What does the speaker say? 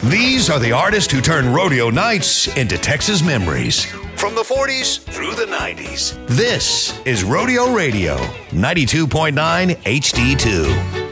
These are the artists who turned rodeo nights into Texas memories. From the 40s through the 90s. This is Rodeo Radio, 92.9 HD2.